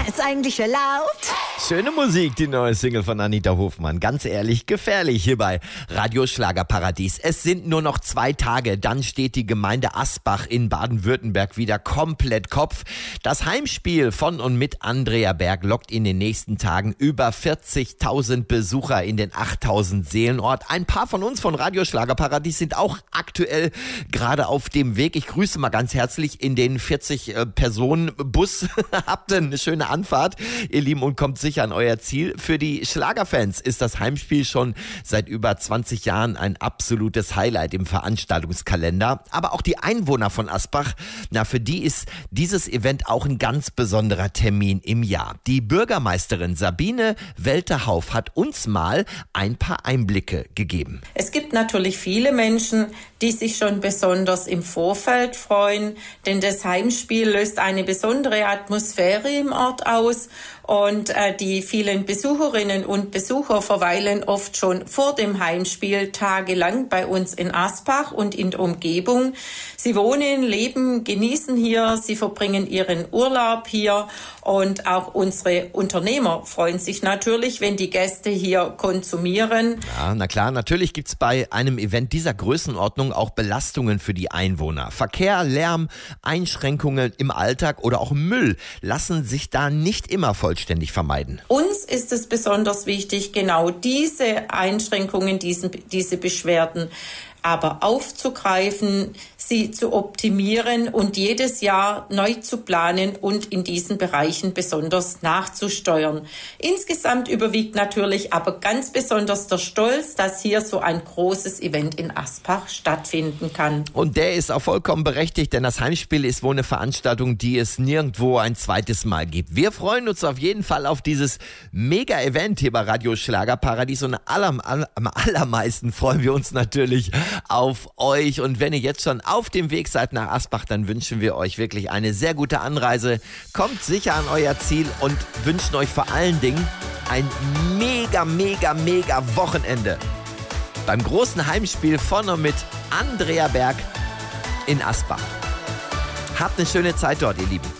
jetzt eigentlich erlaubt? Schöne Musik, die neue Single von Anita Hofmann. Ganz ehrlich, gefährlich hier bei Radio Schlagerparadies. Es sind nur noch 2 Tage, dann steht die Gemeinde Asbach in Baden-Württemberg wieder komplett Kopf. Das Heimspiel von und mit Andrea Berg lockt in den nächsten Tagen über 40.000 Besucher in den 8.000 Seelenort. Ein paar von uns von Radio Schlagerparadies sind auch aktuell gerade auf dem Weg. Ich grüße mal ganz herzlich in den 40-Personen-Bus. Habt eine schöne Anfahrt, ihr Lieben, und kommt sicher an euer Ziel. Für die Schlagerfans ist das Heimspiel schon seit über 20 Jahren ein absolutes Highlight im Veranstaltungskalender. Aber auch die Einwohner von Asbach, für die ist dieses Event auch ein ganz besonderer Termin im Jahr. Die Bürgermeisterin Sabine Welterhauf hat uns mal ein paar Einblicke gegeben. Es gibt natürlich viele Menschen, die sich schon besonders im Vorfeld freuen, denn das Heimspiel löst eine besondere Atmosphäre im Ort aus und die vielen Besucherinnen und Besucher verweilen oft schon vor dem Heimspiel tagelang bei uns in Asbach und in der Umgebung. Sie wohnen, leben, genießen hier, sie verbringen ihren Urlaub hier und auch unsere Unternehmer freuen sich natürlich, wenn die Gäste hier konsumieren. Ja, na klar, natürlich gibt's bei einem Event dieser Größenordnung auch Belastungen für die Einwohner. Verkehr, Lärm, Einschränkungen im Alltag oder auch Müll lassen sich da nicht immer vollständig vermeiden. Uns ist es besonders wichtig, genau diese Einschränkungen, diese Beschwerden aber aufzugreifen, sie zu optimieren und jedes Jahr neu zu planen und in diesen Bereichen besonders nachzusteuern. Insgesamt überwiegt natürlich aber ganz besonders der Stolz, dass hier so ein großes Event in Asbach stattfinden kann. Und der ist auch vollkommen berechtigt, denn das Heimspiel ist wohl eine Veranstaltung, die es nirgendwo ein zweites Mal gibt. Wir freuen uns auf jeden Fall auf dieses Mega-Event hier bei Radio Schlagerparadies und am allermeisten freuen wir uns natürlich auf euch. Und wenn ihr jetzt schon auf dem Weg seid nach Asbach, dann wünschen wir euch wirklich eine sehr gute Anreise. Kommt sicher an euer Ziel und wünschen euch vor allen Dingen ein mega Wochenende beim großen Heimspiel von und mit Andrea Berg in Asbach. Habt eine schöne Zeit dort, ihr Lieben.